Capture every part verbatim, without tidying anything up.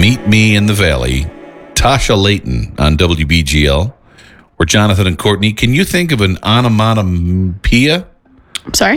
Meet Me in the Valley, Tasha Layton on W B G L. We're Jonathan and Courtney. Can you think of an onomatopoeia? I'm sorry?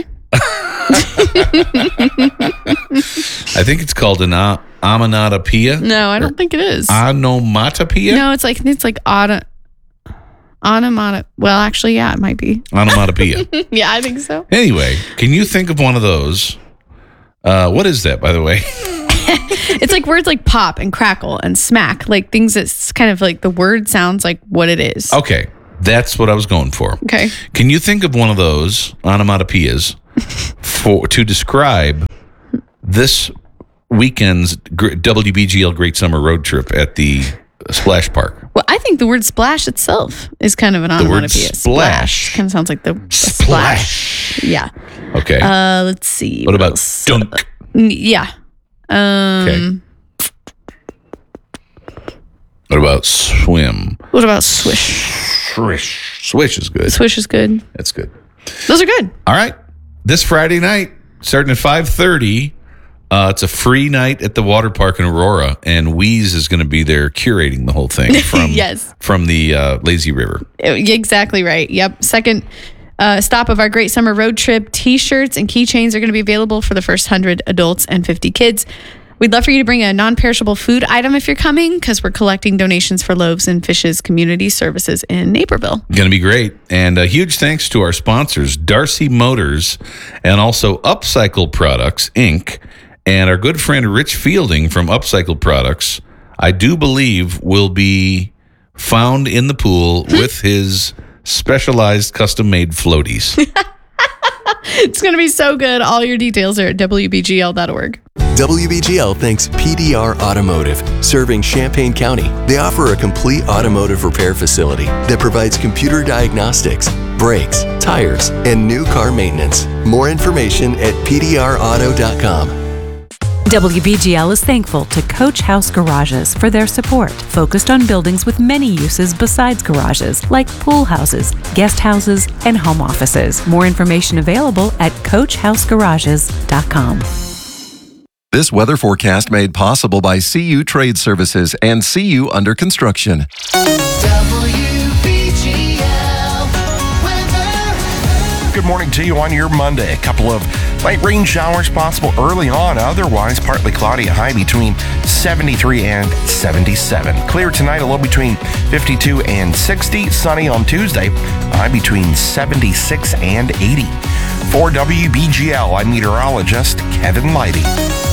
I think it's called an o- onomatopoeia. No, I don't think it is. Onomatopoeia? No, it's like it's like auto, onomatopoeia. Well, actually, yeah, it might be. Onomatopoeia. Yeah, I think so. Anyway, can you think of one of those? Uh, what is that, by the way? It's like words like pop and crackle and smack, like things that's kind of like the word sounds like what it is. Okay, that's what I was going for. Okay. Can you think of one of those onomatopoeias for to describe this weekend's W B G L Great Summer Road Trip at the Splash Park? Well, I think the word splash itself is kind of an The word onomatopoeia. splash. Kind of sounds like the a Splash. splash. Yeah. Okay. Uh, let's see. What about else? dunk? N- Yeah. Um, Okay. What about swim? What about swish? Swish. Swish is good. Swish is good. That's good. Those are good. All right. This Friday night, starting at five thirty, uh, it's a free night at the water park in Aurora, and Wheeze is going to be there curating the whole thing from, Yes. from the uh, Lazy River. Exactly right. Yep. Second uh, stop of our Great Summer Road Trip. T-shirts and keychains are going to be available for the first one hundred adults and fifty kids. We'd love for you to bring a non-perishable food item if you're coming, because we're collecting donations for Loaves and Fishes Community Services in Naperville. Going to be great. And a huge thanks to our sponsors, Darcy Motors, and also Upcycle Products, Incorporated, and our good friend Rich Fielding from Upcycle Products, I do believe will be found in the pool with his specialized custom-made floaties. It's going to be so good. All your details are at W B G L dot org. W B G L thanks P D R Automotive, serving Champaign County. They offer a complete automotive repair facility that provides computer diagnostics, brakes, tires, and new car maintenance. More information at P D R auto dot com. W B G L is thankful to Coach House Garages for their support, focused on buildings with many uses besides garages, like pool houses, guest houses, and home offices. More information available at coach house garages dot com. This weather forecast made possible by C U Trade Services and C U Under Construction. W B G L weather. Good morning to you on your Monday. A couple of light rain showers possible early on. Otherwise, partly cloudy, a high between seventy-three and seventy-seven. Clear tonight, a low between fifty-two and sixty. Sunny on Tuesday, a high between seventy-six and eighty. For W B G L, I'm meteorologist Kevin Leidy.